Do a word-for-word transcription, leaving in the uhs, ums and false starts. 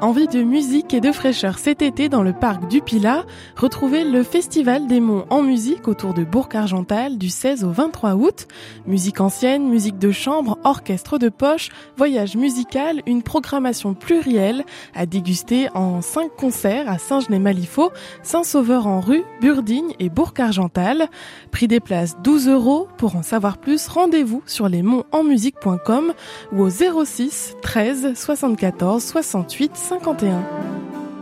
Envie de musique et de fraîcheur cet été dans le parc du Pilat. Retrouvez le Festival des Monts en musique autour de Bourg-Argental du seize au vingt-trois août. Musique ancienne, musique de chambre, orchestre de poche, voyage musical, une programmation plurielle à déguster en cinq concerts à Saint-Genès-Malifaux, Saint-Sauveur-en-Rue, Burdigne et Bourg-Argental. Prix des places douze euros. Pour en savoir plus, rendez-vous sur lesmontsenmusique point com ou au zéro six treize soixante-quatorze soixante-huit cinquante et un.